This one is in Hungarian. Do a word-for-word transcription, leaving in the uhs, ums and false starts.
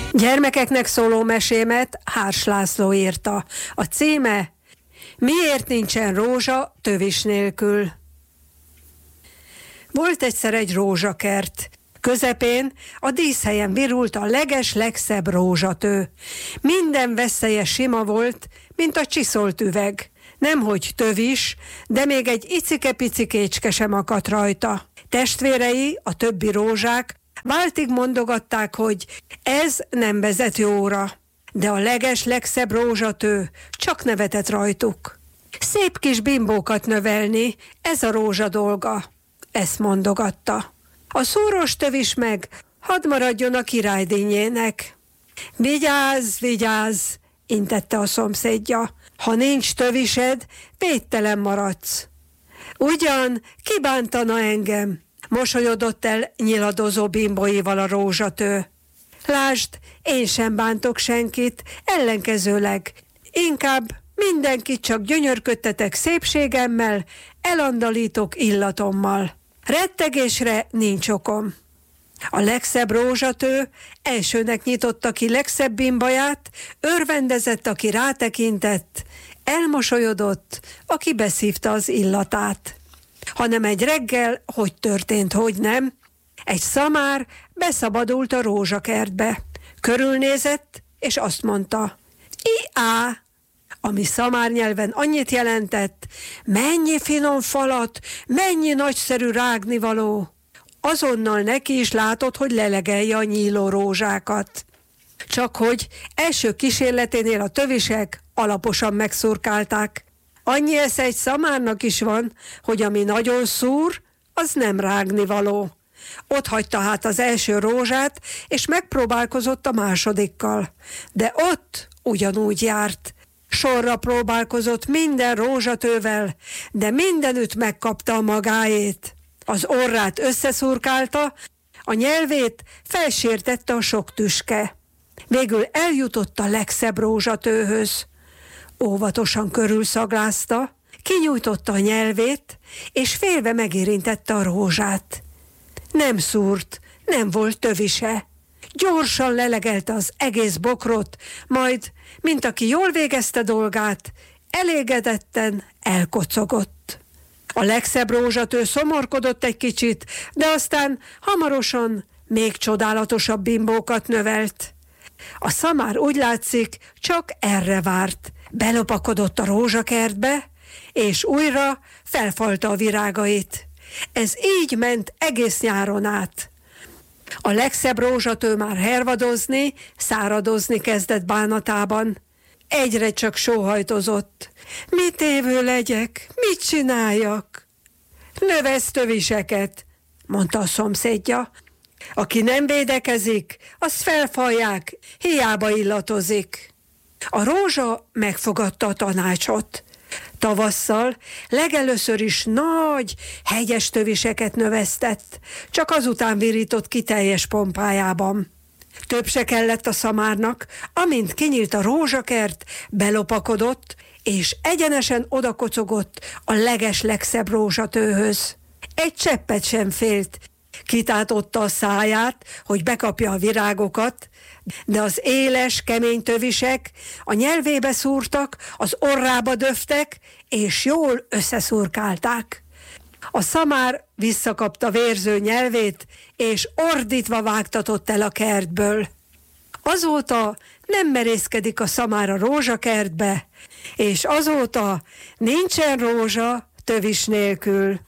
Gyermekeknek szóló mesémet Hárs László írta. A címe Miért nincsen rózsa tövis nélkül? Volt egyszer egy rózsakert. Közepén a díszhelyen virult a leges legszebb rózsatő. Minden vesszeje sima volt, mint a csiszolt üveg. Nemhogy tövis, de még egy icike-picikécske sem akadt rajta. Testvérei, a többi rózsák váltig mondogatták, hogy ez nem vezet jóra. De a leges legszebb rózsatő csak nevetett rajtuk. Szép kis bimbókat növelni, ez a rózsa dolga, ezt mondogatta. A szúros tövis meg hadd maradjon a királydínyének. Vigyázz, vigyázz, intette a szomszédja. Ha nincs tövised, védtelen maradsz. Ugyan, ki bántana engem? Mosolyodott el nyiladozó bimbóival a rózsatő. Lásd, én sem bántok senkit, ellenkezőleg. Inkább mindenkit csak gyönyörködtetek szépségemmel, elandalítok illatommal. Rettegésre nincs okom. A legszebb rózsatő elsőnek nyitotta ki legszebb bimbaját, örvendezett, aki rátekintett, elmosolyodott, aki beszívta az illatát. Hanem egy reggel, hogy történt, hogy nem, egy szamár beszabadult a rózsakertbe. Körülnézett, és azt mondta, i-á, ami szamár nyelven annyit jelentett, mennyi finom falat, mennyi nagyszerű rágnivaló. Azonnal neki is látott, hogy lelegelje a nyíló rózsákat. Csak hogy első kísérleténél a tövisek alaposan megszurkálták. Annyi esze egy szamárnak is van, hogy ami nagyon szúr, az nem rágnivaló. Ott hagyta hát az első rózsát, és megpróbálkozott a másodikkal. De ott ugyanúgy járt. Sorra próbálkozott minden rózsatővel, de mindenütt megkapta a magáét. Az orrát összeszurkálta, a nyelvét felsértette a sok tüske. Végül eljutott a legszebb rózsatőhöz. Óvatosan körülszaglázta, kinyújtotta a nyelvét, és félve megérintette a rózsát. Nem szúrt, nem volt tövise. Gyorsan lelegelte az egész bokrot, majd, mint aki jól végezte dolgát, elégedetten elkocogott. A legszebb rózsatő szomorkodott egy kicsit, de aztán hamarosan még csodálatosabb bimbókat növelt. A szamár úgy látszik, csak erre várt. Belopakodott a rózsakertbe, és újra felfalta a virágait. Ez így ment egész nyáron át. A legszebb rózsatő már hervadozni, száradozni kezdett bánatában. Egyre csak sóhajtozott. Mit évő legyek? Mit csináljak? Növesz töviseket, mondta a szomszédja. Aki nem védekezik, azt felfalják, hiába illatozik. A rózsa megfogadta a tanácsot. Tavasszal legelőször is nagy, hegyes töviseket növesztett, csak azután virított ki teljes pompájában. Több se kellett a szamárnak, amint kinyílt a rózsakert, belopakodott, és egyenesen odakocogott a leges legszebb rózsatőhöz. Egy cseppet sem félt. Kitátotta a száját, hogy bekapja a virágokat, de az éles, kemény tövisek a nyelvébe szúrtak, az orrába döftek, és jól összeszurkálták. A szamár visszakapta vérző nyelvét, és ordítva vágtatott el a kertből. Azóta nem merészkedik a szamár a rózsakertbe, és azóta nincsen rózsa tövis nélkül.